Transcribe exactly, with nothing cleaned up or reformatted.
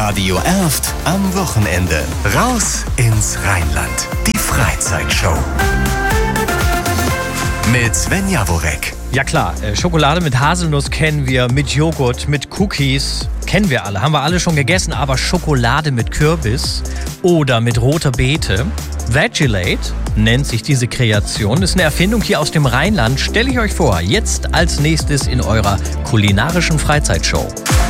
Radio Erft am Wochenende. Raus ins Rheinland. Die Freizeitshow. Mit Sven Jaworek. Ja klar, äh, Schokolade mit Haselnuss kennen wir, mit Joghurt, mit Cookies, kennen wir alle, haben wir alle schon gegessen, aber Schokolade mit Kürbis oder mit roter Beete, Vegilate nennt sich diese Kreation, ist eine Erfindung hier aus dem Rheinland, stelle ich euch vor, jetzt als nächstes in eurer kulinarischen Freizeitshow.